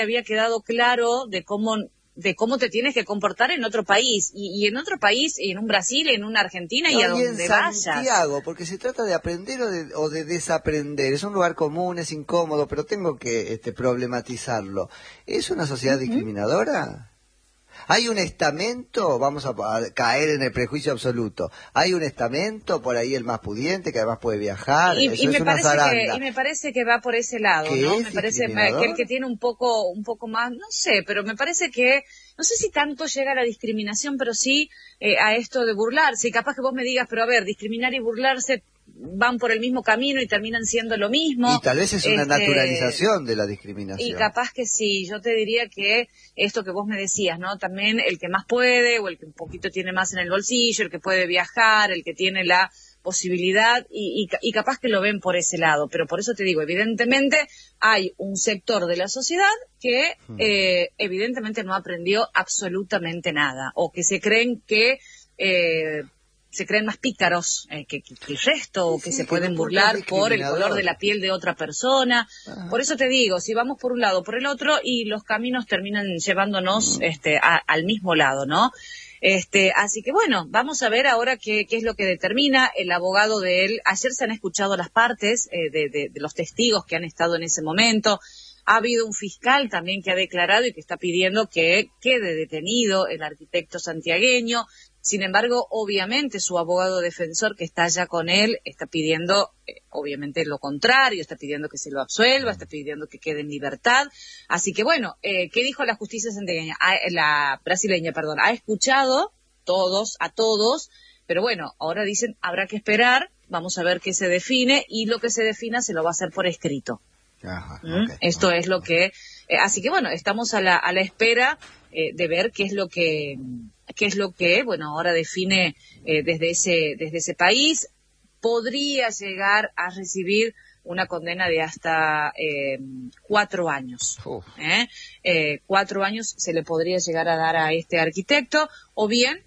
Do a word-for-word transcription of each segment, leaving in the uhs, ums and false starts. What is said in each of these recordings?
había quedado claro de cómo de cómo te tienes que comportar en otro país, y, y en otro país, en un Brasil, en una Argentina, no, y a y donde en vayas. Santiago, porque se trata de aprender o de, o de desaprender. Es un lugar común, es incómodo, pero tengo que este, problematizarlo. ¿Es una sociedad Uh-huh. discriminadora? ¿Hay un estamento? Vamos a, a caer en el prejuicio absoluto. ¿Hay un estamento por ahí, el más pudiente, que además puede viajar? Y, Eso y es me una parece zaranda. que y me parece que va por ese lado, ¿Que ¿no? es Me parece discriminador? que el que tiene un poco un poco más, no sé, pero me parece que no sé si tanto llega a la discriminación, pero sí eh, a esto de burlarse. Y capaz que vos me digas, pero a ver, discriminar y burlarse van por el mismo camino y terminan siendo lo mismo. Y tal vez es una este, naturalización de la Y discriminación. capaz que sí, yo te diría que esto que vos me decías, ¿no? También el que más puede, o el que un poquito tiene más en el bolsillo, el que puede viajar, el que tiene la posibilidad, y, y, y capaz que lo ven por ese lado. Pero por eso te digo, evidentemente hay un sector de la sociedad que Hmm. eh, evidentemente no aprendió absolutamente nada, o que se creen que... Eh, se creen más pícaros eh, que, que, que el resto, o Sí, que sí, se que pueden en un punto es burlar por el color discriminador. de la piel de otra persona. Ajá. Por eso te digo, si vamos por un lado o por el otro, y los caminos terminan llevándonos Mm. este, a, al mismo lado, ¿no? Este, así que bueno, vamos a ver ahora qué, qué es lo que determina el abogado de él. Ayer se han escuchado las partes eh, de, de, de los testigos que han estado en ese momento. Ha habido un fiscal también que ha declarado y que está pidiendo que quede detenido el arquitecto santiagueño. Sin embargo, obviamente su abogado defensor, que está allá con él, está pidiendo, eh, obviamente, lo contrario, está pidiendo que se lo absuelva, está pidiendo que quede en libertad. Así que bueno, eh, ¿qué dijo la justicia santiagueña? Ah, la brasileña, perdón, ha escuchado todos, a todos, pero bueno, ahora dicen, habrá que esperar, vamos a ver qué se define, y lo que se defina se lo va a hacer por escrito. Ajá, ¿Mm? okay, Esto okay, es lo okay. que... Eh, así que bueno, estamos a la, a la espera eh, de ver qué es lo que... qué es lo que, bueno, ahora define eh, desde ese desde ese país. Podría llegar a recibir una condena de hasta eh, cuatro años. Uf. ¿eh? Eh, cuatro años se le podría llegar a dar a este arquitecto, o bien,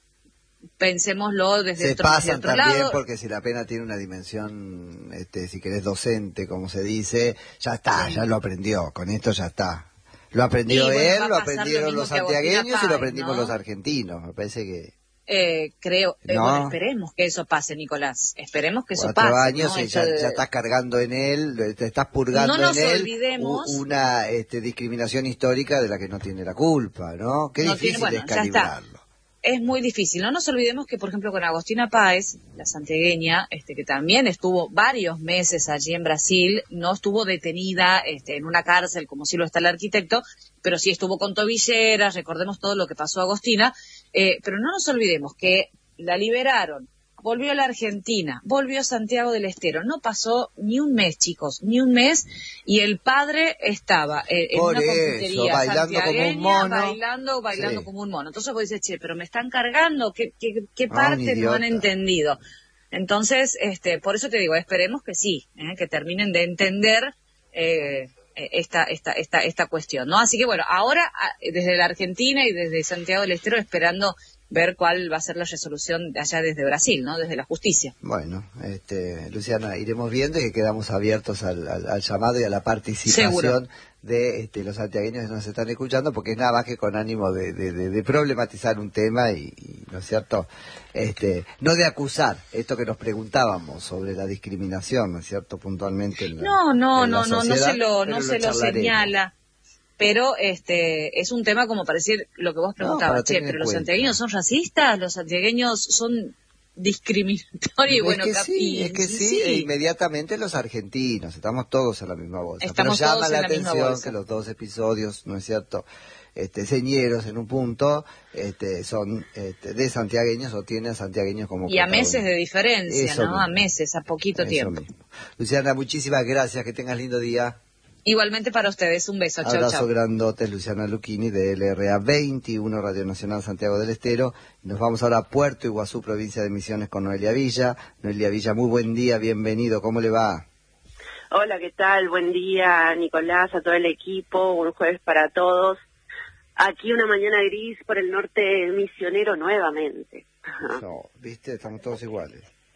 pensémoslo desde Se otro, desde pasan otro también, lado. porque si la pena tiene una dimensión, este, si querés, docente, como se dice, ya está, Sí. ya lo aprendió, con esto ya está. Lo aprendió Y, bueno, va él, a lo pasar lo aprendieron mismo los que Agostina santiagueños y lo Páez, aprendimos ¿no? los argentinos. Me parece que Eh, creo, eh, no. bueno, esperemos que eso pase, Nicolás. Esperemos que eso Cuatro pase, años ¿no? y Esto ya, de- ya estás cargando en él, te estás No purgando nos en él u- olvidemos. una este, discriminación histórica de la que no tiene la culpa, ¿no? Qué No tiene, difícil bueno, es ya está. calibrarlo. Es muy difícil. No nos olvidemos que, por ejemplo, con Agostina Páez, la santiagueña, este, que también estuvo varios meses allí en Brasil, no estuvo detenida este, en una cárcel como sí lo está el arquitecto, pero sí estuvo con tobilleras, recordemos todo lo que pasó a Agostina, eh, pero no nos olvidemos que la liberaron, volvió a la Argentina, volvió a Santiago del Estero, no pasó ni un mes, chicos, ni un mes, y el padre estaba eh, en Por una eso, confitería bailando como un santiagueña, mono. bailando, bailando Sí. como un mono. Entonces vos dices, che, pero me están cargando, ¿qué, qué, qué Ah, un parte no han idiota. entendido? Entonces, este, por eso te digo, esperemos que sí, ¿eh? que terminen de entender eh, esta, esta, esta, esta cuestión, ¿no? Así que bueno, ahora desde la Argentina y desde Santiago del Estero esperando ver cuál va a ser la resolución de allá desde Brasil, ¿no? Desde la justicia. Bueno, este, Luciana, iremos viendo y que quedamos abiertos al, al, al llamado y a la participación Seguro. de este, los santiagueños que nos están escuchando, porque es nada más que con ánimo de, de, de, de problematizar un tema y, y, ¿no es cierto?, este, no de acusar esto que nos preguntábamos sobre la discriminación, ¿no es cierto?, puntualmente en la, No, no, en la no, no, no sociedad, se lo, pero no se lo charlaremos. señala. Pero este es un tema como para decir lo que vos preguntabas, para che, tener en pero los cuenta. santiagueños son racistas, los santiagueños son discriminatorios, y Es bueno, que cap- sí, y- es que sí, sí. e inmediatamente los argentinos, estamos todos en la misma bolsa. Estamos Pero llama todos la en la misma atención bolsa. que los dos episodios, ¿no es cierto?, este, señeros en un punto, este, son este, de santiagueños o tienen santiagueños como Y a protagonistas. meses de diferencia, Eso ¿no? A mismo. meses, a poquito Eso tiempo. mismo. Luciana, muchísimas gracias, que tengas lindo día. Igualmente para ustedes, un beso, chau, Abrazo chau. grandote, Luciana Lucchini de L R A veintiuno, Radio Nacional Santiago del Estero. Nos vamos ahora a Puerto Iguazú, provincia de Misiones, con Noelia Villa. Noelia Villa, muy buen día, bienvenido, ¿cómo le va? Hola, ¿qué tal? Buen día, Nicolás, a todo el equipo, buen jueves para todos. Aquí una mañana gris por el norte misionero nuevamente. No, viste, estamos todos iguales.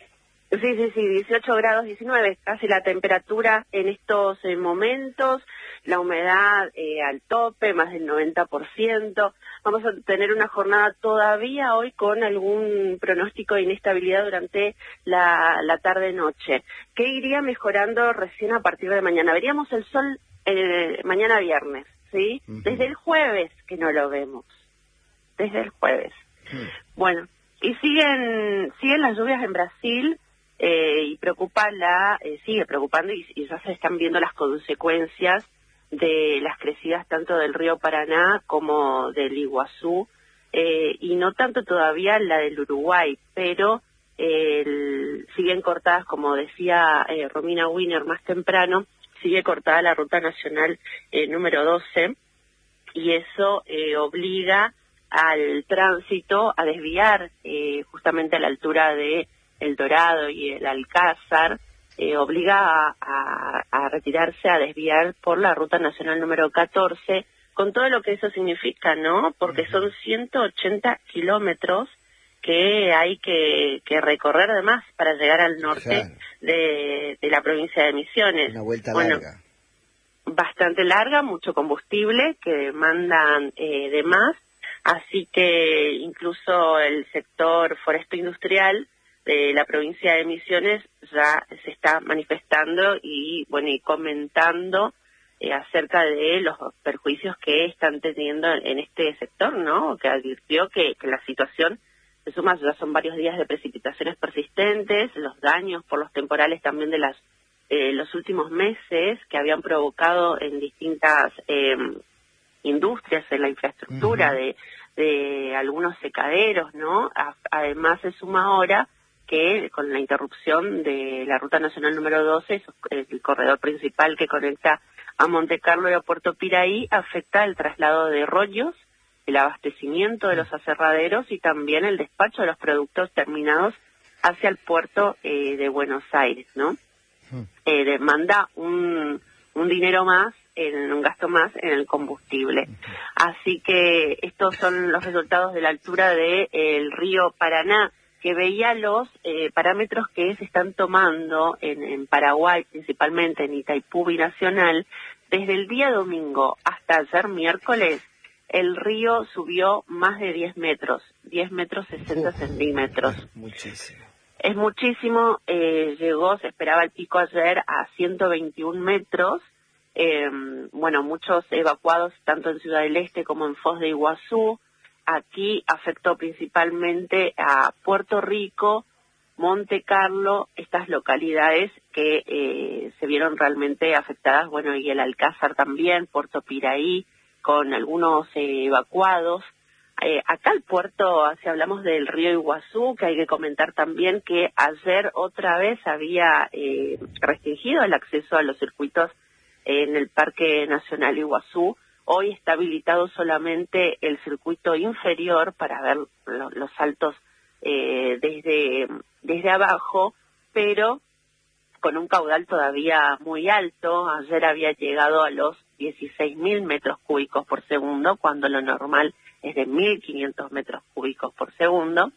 Sí, sí, sí, dieciocho grados, diecinueve, casi la temperatura en estos eh, momentos, la humedad eh, al tope, más del noventa por ciento. Vamos a tener una jornada todavía hoy con algún pronóstico de inestabilidad durante la, la tarde-noche, que iría mejorando recién a partir de mañana. Veríamos el sol eh, mañana viernes, ¿sí? Uh-huh. Desde el jueves que no lo vemos, desde el jueves. Uh-huh. Bueno, y siguen, siguen las lluvias en Brasil. Eh, y preocupa la, eh, sigue preocupando y, y ya se están viendo las consecuencias de las crecidas tanto del río Paraná como del Iguazú, eh, y no tanto todavía la del Uruguay, pero eh, el, siguen cortadas, como decía eh, Romina Wiener más temprano, sigue cortada la ruta nacional eh, número doce, y eso eh, obliga al tránsito a desviar eh, justamente a la altura de El Dorado y el Alcázar, eh, obliga a, a, a retirarse, a desviar por la ruta nacional número catorce, con todo lo que eso significa, ¿no? Porque son ciento ochenta kilómetros que hay que, que recorrer además para llegar al norte, claro, de, de la provincia de Misiones. Una vuelta bueno, larga. Bastante larga, mucho combustible que demandan eh, de más, así que incluso el sector foresto industrial de la provincia de Misiones ya se está manifestando y bueno y comentando eh, acerca de los perjuicios que están teniendo en este sector, ¿no? Que advirtió que, que la situación se suma, ya son varios días de precipitaciones persistentes, los daños por los temporales también de las eh, los últimos meses que habían provocado en distintas eh, industrias, en la infraestructura, uh-huh, de, de algunos secaderos, ¿no? A, además se suma ahora que con la interrupción de la ruta nacional número doce, el corredor principal que conecta a Montecarlo y a Puerto Piraí, afecta el traslado de rollos, el abastecimiento de los aserraderos y también el despacho de los productos terminados hacia el puerto eh, de Buenos Aires, ¿no? Eh, demanda un, un dinero más, en un gasto más en el combustible. Así que estos son los resultados de la altura del de, río Paraná, que veía los eh, parámetros que se están tomando en, en Paraguay, principalmente en Itaipú Binacional. Desde el día domingo hasta ayer miércoles, el río subió más de diez metros, diez metros sesenta centímetros. Muchísimo. Es muchísimo, eh, llegó, se esperaba el pico ayer a ciento veintiún metros. Eh, bueno, muchos evacuados tanto en Ciudad del Este como en Foz de Iguazú. Aquí afectó principalmente a Puerto Rico, Monte Carlo, estas localidades que eh, se vieron realmente afectadas, bueno, y el Alcázar también, Puerto Piraí, con algunos eh, evacuados. Eh, acá el puerto, si hablamos del río Iguazú, que hay que comentar también que ayer otra vez había eh, restringido el acceso a los circuitos en el Parque Nacional Iguazú. Hoy está habilitado solamente el circuito inferior para ver lo, los saltos eh, desde, desde abajo, pero con un caudal todavía muy alto. Ayer había llegado a los dieciséis mil metros cúbicos por segundo, cuando lo normal es de mil quinientos metros cúbicos por segundo.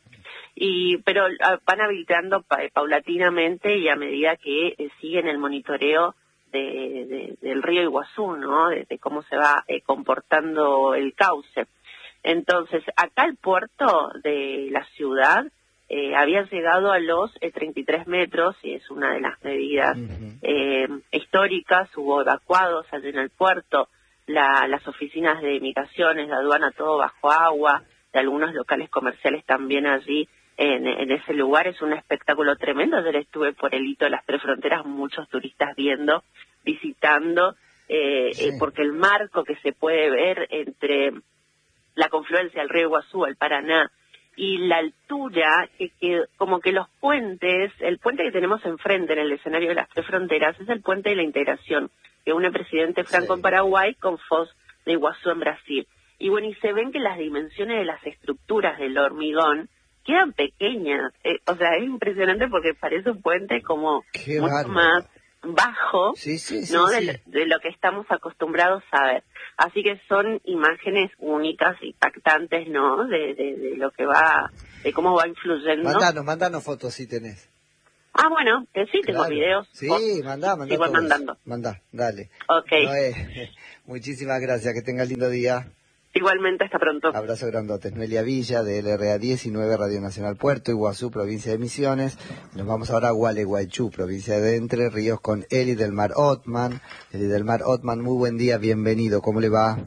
Y pero van habilitando pa, paulatinamente y a medida que eh, siguen el monitoreo De, de, del río Iguazú, ¿no? De, de cómo se va eh, comportando el cauce. Entonces, acá el puerto de la ciudad eh, había llegado a los eh, treinta y tres metros, y es una de las medidas uh-huh. eh, históricas. Hubo evacuados allí en el puerto, la, las oficinas de migraciones, la aduana, todo bajo agua, de algunos locales comerciales también allí En, en ese lugar. Es un espectáculo tremendo. Ayer estuve por el hito de las tres fronteras, muchos turistas viendo, visitando, eh, sí. eh, porque el marco que se puede ver entre la confluencia del río Iguazú, el Paraná, y la altura, que, que como que los puentes, el puente que tenemos enfrente en el escenario de las tres fronteras, es el puente de la integración, que une Presidente Franco sí. en Paraguay con Foz de Iguazú en Brasil. Y bueno, y se ven que las dimensiones de las estructuras del hormigón quedan pequeñas, eh, o sea, es impresionante porque parece un puente como Qué mucho bárbaro. más bajo, sí, sí, sí, ¿no? Sí. De, de lo que estamos acostumbrados a ver. Así que son imágenes únicas, impactantes, ¿no? De, de, de lo que va, de cómo va influyendo. Mandanos, mandanos fotos si tenés. Ah, bueno, eh, sí, tengo Claro. videos. Sí, Vos, mandá, mandá y voy todo mandando. eso. Mandá, dale. Ok. Noé, muchísimas gracias, que tenga lindo día. Igualmente, hasta pronto. Abrazo grandote. Noelia Villa, de L R A diecinueve, Radio Nacional Puerto Iguazú, provincia de Misiones. Nos vamos ahora a Gualeguaychú, provincia de Entre Ríos, con Eli del Mar Otman. Eli del Mar Otman, muy buen día, bienvenido. ¿Cómo le va?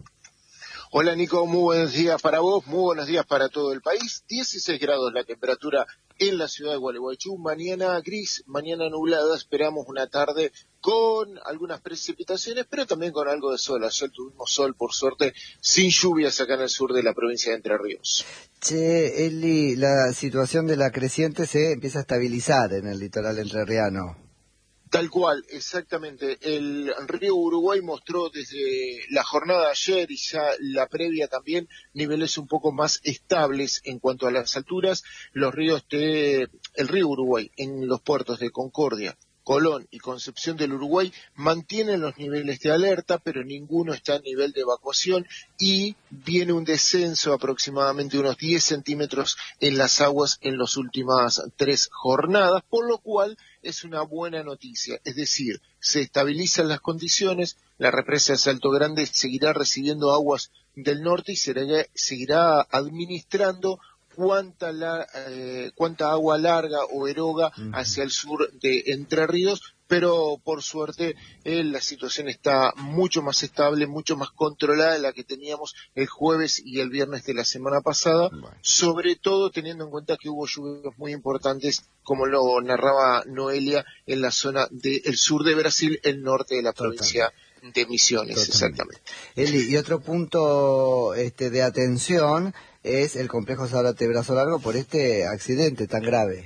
Hola Nico, muy buenos días para vos, muy buenos días para todo el país. dieciséis grados la temperatura en la ciudad de Gualeguaychú. Mañana gris, mañana nublada. Esperamos una tarde con algunas precipitaciones, pero también con algo de sol. Ayer tuvimos sol, por suerte, sin lluvias acá en el sur de la provincia de Entre Ríos. Che, Eli, la situación de la creciente se empieza a estabilizar en el litoral entrerriano. Tal cual, exactamente. El río Uruguay mostró desde la jornada de ayer y ya la previa también niveles un poco más estables en cuanto a las alturas. Los ríos de, el río Uruguay en los puertos de Concordia, Colón y Concepción del Uruguay mantienen los niveles de alerta, pero ninguno está a nivel de evacuación y viene un descenso aproximadamente unos diez centímetros en las aguas en las últimas tres jornadas, por lo cual es una buena noticia, es decir, se estabilizan las condiciones, la represa de Salto Grande seguirá recibiendo aguas del norte y seguirá, seguirá administrando cuánta, la, eh, cuánta agua larga o eroga hacia el sur de Entre Ríos, pero por suerte eh, la situación está mucho más estable, mucho más controlada de la que teníamos el jueves y el viernes de la semana pasada, bueno. Sobre todo teniendo en cuenta que hubo lluvias muy importantes, como lo narraba Noelia, en la zona del sur de Brasil, el norte de la provincia Totalmente. de Misiones, Totalmente. Exactamente. Eli, y otro punto este, de atención es el complejo Zárate Brazo Largo por este accidente tan grave.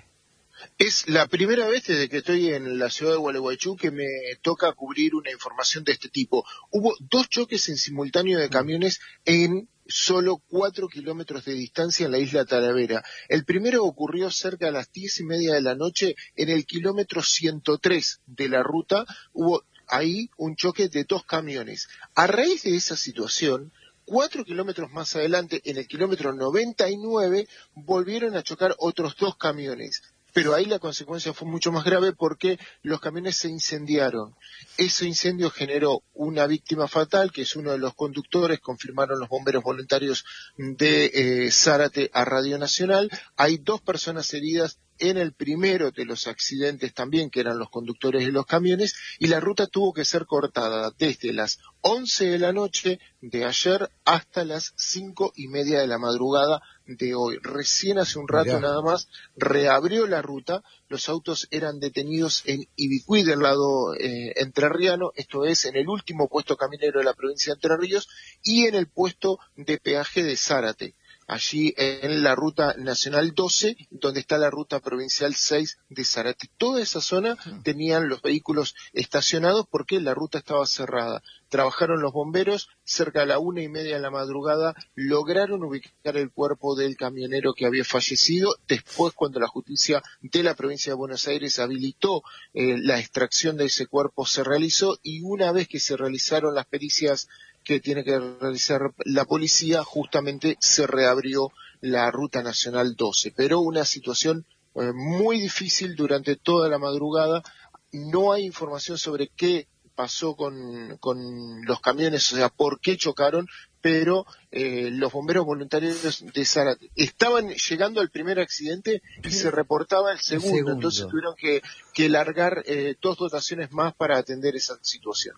Es la primera vez desde que estoy en la ciudad de Gualeguaychú que me toca cubrir una información de este tipo. Hubo dos choques en simultáneo de camiones en solo cuatro kilómetros de distancia en la isla Talavera. El primero ocurrió cerca de las diez y media de la noche en el kilómetro ciento tres de la ruta. Hubo ahí un choque de dos camiones. A raíz de esa situación, Cuatro kilómetros más adelante, en el kilómetro noventa y nueve, volvieron a chocar otros dos camiones. Pero ahí la consecuencia fue mucho más grave porque los camiones se incendiaron. Ese incendio generó una víctima fatal, que es uno de los conductores, confirmaron los bomberos voluntarios de eh, Zárate a Radio Nacional. Hay dos personas heridas en el primero de los accidentes también, que eran los conductores de los camiones, y la ruta tuvo que ser cortada desde las once de la noche de ayer hasta las cinco y media de la madrugada de hoy. Recién hace un rato Mirá. nada más reabrió la ruta, los autos eran detenidos en Ibicuí del lado eh, entrerriano, esto es en el último puesto caminero de la provincia de Entre Ríos, y en el puesto de peaje de Zárate, allí en la ruta nacional doce, donde está la ruta provincial seis de Zárate. Toda esa zona tenían los vehículos estacionados porque la ruta estaba cerrada. Trabajaron los bomberos, cerca de la una y media de la madrugada, lograron ubicar el cuerpo del camionero que había fallecido. Después, cuando la justicia de la provincia de Buenos Aires habilitó eh, la extracción de ese cuerpo, se realizó, y una vez que se realizaron las pericias que tiene que realizar la policía, justamente se reabrió la ruta nacional doce. Pero una situación eh, muy difícil durante toda la madrugada. No hay información sobre qué pasó con, con los camiones, o sea, por qué chocaron, pero eh, los bomberos voluntarios de Zárate estaban llegando al primer accidente y se reportaba el segundo, el segundo. Entonces tuvieron que, que largar eh, dos dotaciones más para atender esa situación.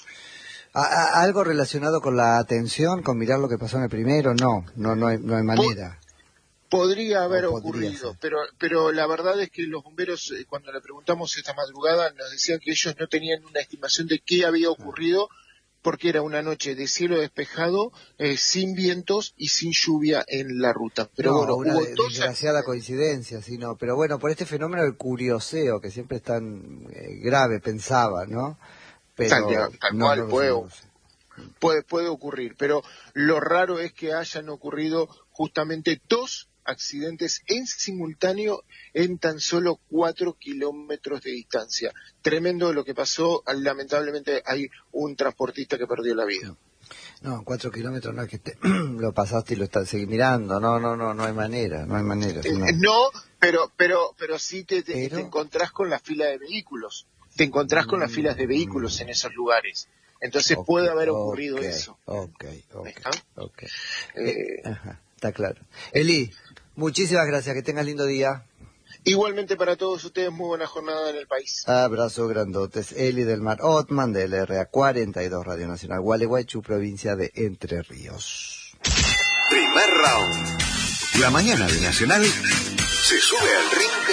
¿Algo relacionado con la atención, con mirar lo que pasó en el primero? No, no, no hay, no hay manera. Podría haber podría ocurrido, ser. pero pero la verdad es que los bomberos, eh, cuando le preguntamos esta madrugada, nos decían que ellos no tenían una estimación de qué había ocurrido, porque era una noche de cielo despejado, eh, sin vientos y sin lluvia en la ruta. Pero no, bueno, una hubo de, dos desgraciada accidentes. coincidencia, sino, pero bueno, por este fenómeno del curioseo, que siempre es tan eh, grave, pensaba, ¿no? Pero tal, tal no, cual no puede, no puede, puede ocurrir, pero lo raro es que hayan ocurrido justamente dos accidentes en simultáneo en tan solo cuatro kilómetros de distancia. Tremendo lo que pasó, lamentablemente hay un transportista que perdió la vida. No, cuatro kilómetros no es que te, lo pasaste y lo estás seguís mirando. No, no, no, no hay manera, no hay manera. No, no, no pero, pero, pero sí te, te, ¿Pero? te encontrás con la fila de vehículos. Te encontrás con las filas de vehículos en esos lugares. Entonces okay, puede haber ocurrido okay, eso. Ok, ok, ¿Está? okay. Eh, eh, ajá, está claro. Eli, muchísimas gracias, que tengas lindo día. Igualmente para todos ustedes, muy buena jornada en el país. Abrazo grandotes. Eli del Mar Otman, de L R A cuarenta y dos, Radio Nacional Gualeguaychú, provincia de Entre Ríos. Primer round. La mañana de Nacional se sube al ring